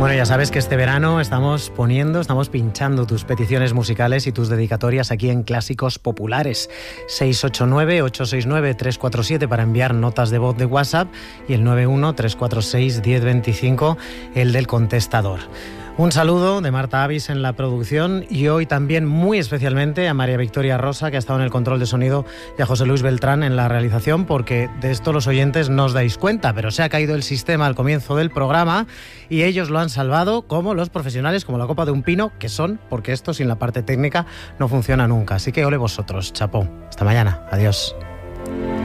Bueno, ya sabes que este verano estamos pinchando tus peticiones musicales y tus dedicatorias aquí en Clásicos Populares. 689-869-347 para enviar notas de voz de WhatsApp y el 91-346-1025, el del contestador. Un saludo de Marta Avis en la producción y hoy también muy especialmente a María Victoria Rosa, que ha estado en el control de sonido, y a José Luis Beltrán en la realización, porque de esto los oyentes no os dais cuenta, pero se ha caído el sistema al comienzo del programa y ellos lo han salvado como los profesionales, como la copa de un pino, que son, porque esto sin la parte técnica no funciona nunca. Así que ole vosotros, chapó. Hasta mañana. Adiós.